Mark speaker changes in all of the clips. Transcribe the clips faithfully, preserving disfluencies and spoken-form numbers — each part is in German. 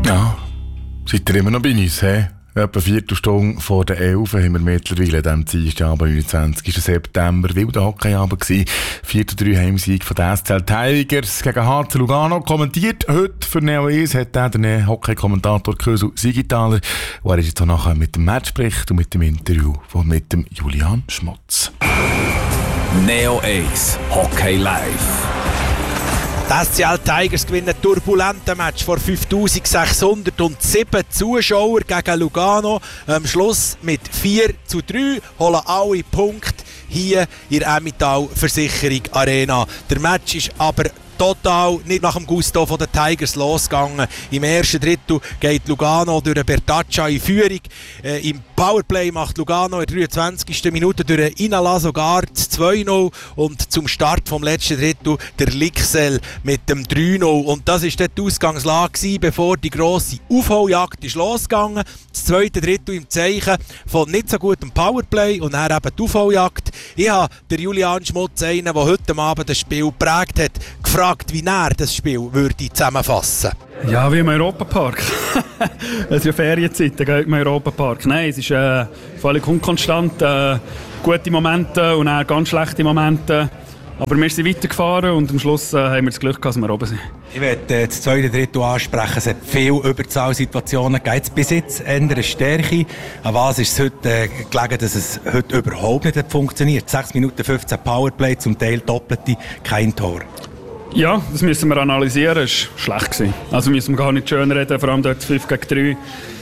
Speaker 1: Ja, seid ihr immer noch bei uns, hä? Etwa eine Viertelstunde vor der elf haben wir mittlerweile am Dienstagabend, neunundzwanzigsten September, wilder Hockeyabend gewesen. vier zu drei Heimsieg von den S C L Tigers gegen H C Lugano. Kommentiert heute für Neo eins hat der, der Hockey-Kommentator Kösu Sigithaler. Und er ist jetzt auch nachher mit dem Matchbericht und mit dem Interview von mit dem Julian Schmotz.
Speaker 2: Neo eins Hockey Live.
Speaker 3: Die S C L Tigers gewinnen ein turbulentes Match vor fünftausendsechshundertsieben Zuschauern gegen Lugano. Am Schluss mit vier zu drei holen alle Punkte hier in der Emmental Versicherung Arena. Der Match ist aber total nicht nach dem Gusto von den Tigers losgegangen. Im ersten Drittel geht Lugano durch Bertaccia in Führung. Äh, Im Powerplay macht Lugano in der dreiundzwanzigsten Minute durch Inala sogar das zwei null und zum Start vom letzten Drittel der Lixel mit dem drei null. Und das war dort die Ausgangslage, bevor die grosse Aufholjagd ist losgegangen. Das zweite Drittel im Zeichen von nicht so gutem Powerplay und dann eben die Aufholjagd. Ich habe den Julian Schmotz, einen, der heute Abend das Spiel geprägt hat, gefragt, wie er das Spiel würde zusammenfassen.
Speaker 4: Ja, wie im Europapark. Es ist ja Ferienzeit, da geht man im Europapark. Nein, es ist äh, völlig unkonstant. Äh, gute Momente und auch ganz schlechte Momente. Aber wir sind weitergefahren und am Schluss äh, haben wir das Glück, dass wir oben sind.
Speaker 5: Ich werde äh, das zweite Drittel ansprechen. Es hat viele Überzahlsituationen gegeben. Bis jetzt eher eine Stärke. An was ist es heute äh, gelegen, dass es heute überhaupt nicht hat funktioniert? sechs Minuten fünfzehn Powerplay, zum Teil doppelte, kein Tor.
Speaker 4: Ja, das müssen wir analysieren. Es war schlecht gewesen. Also müssen wir gar nicht schön reden, vor allem dort fünf gegen drei.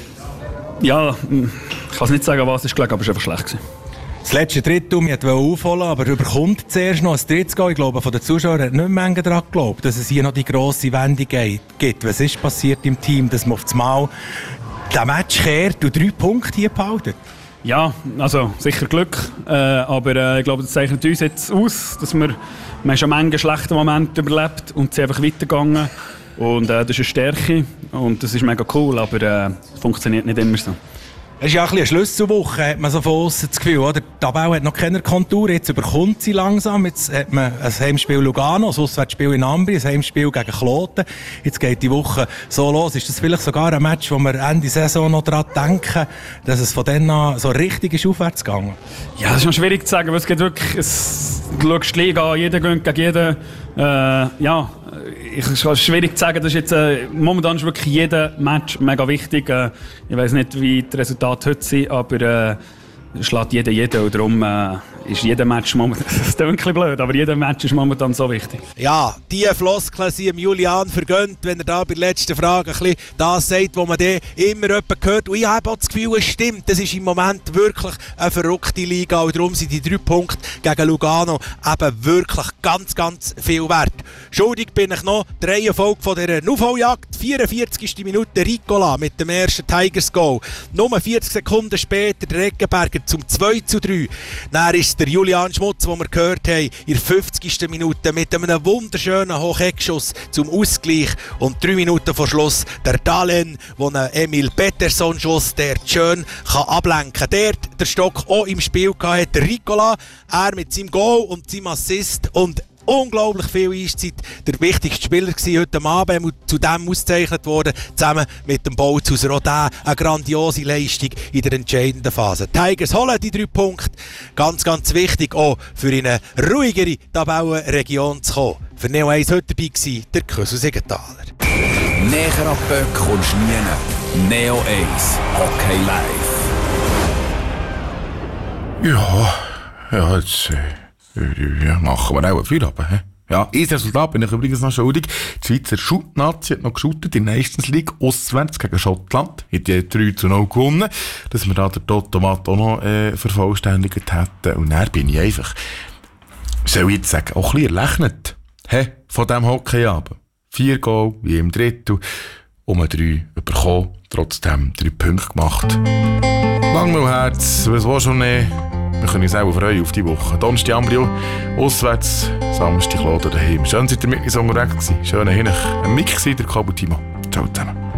Speaker 4: Ja, ich kann nicht sagen, was es gelegen, aber es war einfach schlecht gewesen.
Speaker 5: Das letzte Drittel, wir wollten aufholen, aber überkommt zuerst noch ein drittes Goal. Ich glaube, von den Zuschauern hat nicht mehr daran geglaubt, dass es hier noch die grosse Wendung gibt. Was ist passiert im Team, dass man auf das Mal den Match kehrt und drei Punkte hier behalten?
Speaker 4: Ja, also sicher Glück, äh, aber äh, ich glaube, das zeichnet uns jetzt aus, dass wir, wir haben schon manche schlechte Momente überlebt und sind einfach weitergegangen. Und äh, das ist eine Stärke und das ist mega cool, aber es äh, funktioniert nicht immer so.
Speaker 5: Es ist ja ein bisschen eine Schlüsselwoche, hat man so von aussen das Gefühl. Oder? Die Tabelle hat noch keine Kontur, jetzt überkommt sie langsam. Jetzt hat man ein Heimspiel Lugano, ein Auswärtsspiel in Ambri, ein Heimspiel gegen Kloten. Jetzt geht die Woche so los. Ist das vielleicht sogar ein Match, wo wir Ende Saison noch daran denken, dass es von dann an so richtig ist aufwärts gegangen?
Speaker 4: Ja, das ist noch schwierig zu sagen, weil es geht wirklich, es, du schaust die Liga an, jeder gönnt gegen jeden. Äh, ja, ich, es ist schwierig zu sagen, das ist jetzt, äh, momentan ist wirklich jeder Match mega wichtig. Äh, ich weiss nicht, wie die Resultate heute sind, aber äh, es schlägt jeder jeden und darum äh, ist jeder Match momentan, das ist ein bisschen blöd, aber jeder Match ist momentan so wichtig.
Speaker 3: Ja, die Floskeln sind dem Julian vergönnt, wenn er da bei der letzten Frage ein bisschen das sagt, was man dann immer jemand hört. Und ich habe auch das Gefühl, es stimmt, das ist im Moment wirklich eine verrückte Liga und darum sind die drei Punkte gegen Lugano eben wirklich ganz, ganz viel wert. Schuldig bin ich noch die Reihenfolge von dieser Aufholjagd. vierundvierzigste Minute Ricola mit dem ersten Tigers-Goal. Nur vierzig Sekunden später der Eggenberger zum zwei zu drei. Dann ist der Julian Schmotz, den wir gehört haben, in der fünfzigsten Minute mit einem wunderschönen Hocheckschuss zum Ausgleich. Und drei Minuten vor Schluss der Dahlen, wo ein Emil Pettersson-Schuss, der schön kann ablenken kann. Der der Stock auch im Spiel hatte, der Ricola, er mit seinem Goal und seinem Assist und unglaublich viel Eiszeit. Der wichtigste Spieler war heute Abend und zu dem ausgezeichnet worden, zusammen mit dem Bolzhauser. Auch der eine grandiose Leistung in der entscheidenden Phase. Die Tigers holen die drei Punkte. Ganz, ganz wichtig auch für eine ruhigere Tabellenregion zu kommen. Für Neo eins heute dabei war der Kösu Sigenthaler.
Speaker 2: Näher an Böck kommst du nie. Neo eins Hockey Live.
Speaker 1: Ja, ja, jetzt äh, ja, machen wir auch einen Feierabend. He? Ja, ein Resultat bin ich übrigens noch schuldig. Die Schweizer Schuttnazi hat noch geschuttet in der Nations League auswärts gegen Schottland. Hat die drei zu null gewonnen, dass wir da den Totomat auch noch äh, vervollständigt hätten. Und dann bin ich einfach, soll ich jetzt sagen, auch ein bisschen erlechnet he? Von diesem Hockeyabend. Vier Goal, wie im Drittel, um drei bekommen, trotzdem drei Punkte gemacht. Langmühl Herz, was war schon nicht? Wir können uns auch freuen auf die Woche. Donnerstag Ambrio, auswärts, Samstag Kloten daheim. Schön seid ihr mit uns unterwegs gewesen. Schönen Hinech. Ein Mix in der Kabel-Timo. Ciao zusammen.